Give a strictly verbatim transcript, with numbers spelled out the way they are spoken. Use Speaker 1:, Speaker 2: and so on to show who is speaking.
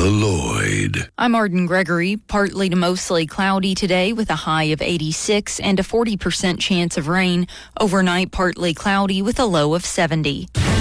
Speaker 1: Lloyd.
Speaker 2: I'm Arden Gregory. Partly to mostly cloudy today with a high of eighty-six and a forty percent chance of rain. Overnight, partly cloudy with a low of seventy.